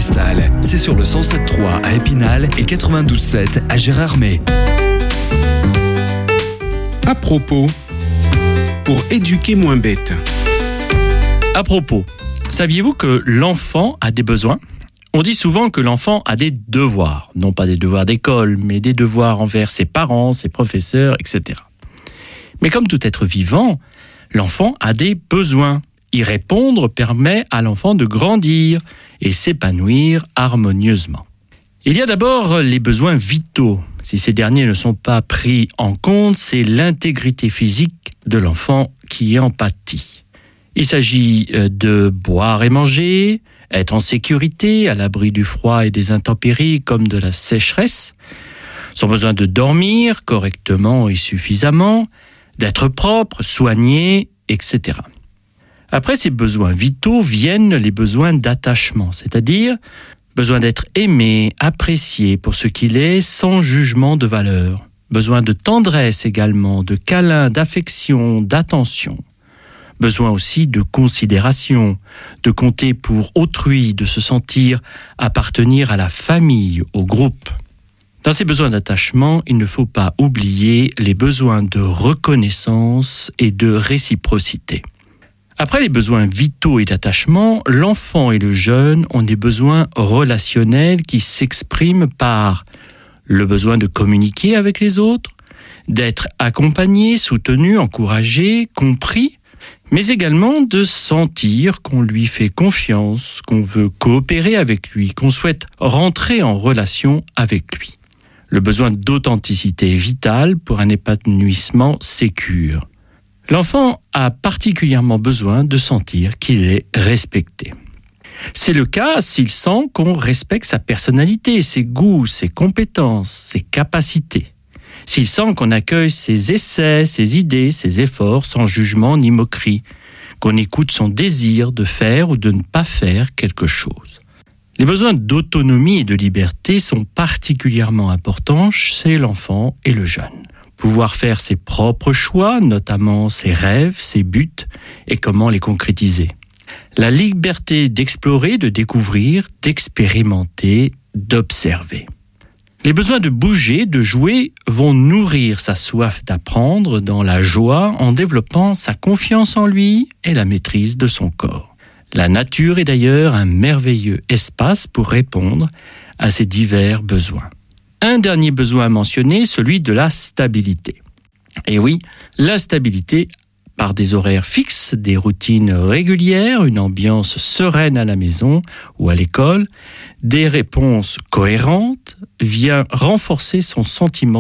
Cristal. C'est sur le 107.3 à Épinal et 92.7 à Gérardmer. À propos, pour éduquer moins bête. À propos, saviez-vous que l'enfant a des besoins ? On dit souvent que l'enfant a des devoirs, non pas des devoirs d'école, mais des devoirs envers ses parents, ses professeurs, etc. Mais comme tout être vivant, l'enfant a des besoins. Y répondre permet à l'enfant de grandir et s'épanouir harmonieusement. Il y a d'abord les besoins vitaux. Si ces derniers ne sont pas pris en compte, c'est l'intégrité physique de l'enfant qui en pâtit. Il s'agit de boire et manger, être en sécurité, à l'abri du froid et des intempéries comme de la sécheresse, son besoin de dormir correctement et suffisamment, d'être propre, soigné, etc. Après ces besoins vitaux viennent les besoins d'attachement, c'est-à-dire besoin d'être aimé, apprécié pour ce qu'il est, sans jugement de valeur. Besoin de tendresse également, de câlin, d'affection, d'attention. Besoin aussi de considération, de compter pour autrui, de se sentir appartenir à la famille, au groupe. Dans ces besoins d'attachement, il ne faut pas oublier les besoins de reconnaissance et de réciprocité. Après les besoins vitaux et d'attachement, l'enfant et le jeune ont des besoins relationnels qui s'expriment par le besoin de communiquer avec les autres, d'être accompagné, soutenu, encouragé, compris, mais également de sentir qu'on lui fait confiance, qu'on veut coopérer avec lui, qu'on souhaite rentrer en relation avec lui. Le besoin d'authenticité est vital pour un épanouissement sécure. L'enfant a particulièrement besoin de sentir qu'il est respecté. C'est le cas s'il sent qu'on respecte sa personnalité, ses goûts, ses compétences, ses capacités. S'il sent qu'on accueille ses essais, ses idées, ses efforts sans jugement ni moquerie, qu'on écoute son désir de faire ou de ne pas faire quelque chose. Les besoins d'autonomie et de liberté sont particulièrement importants chez l'enfant et le jeune. Pouvoir faire ses propres choix, notamment ses rêves, ses buts et comment les concrétiser. La liberté d'explorer, de découvrir, d'expérimenter, d'observer. Les besoins de bouger, de jouer vont nourrir sa soif d'apprendre dans la joie en développant sa confiance en lui et la maîtrise de son corps. La nature est d'ailleurs un merveilleux espace pour répondre à ces divers besoins. Un dernier besoin à mentionner, celui de la stabilité. Et oui, la stabilité par des horaires fixes, des routines régulières, une ambiance sereine à la maison ou à l'école, des réponses cohérentes, vient renforcer son sentiment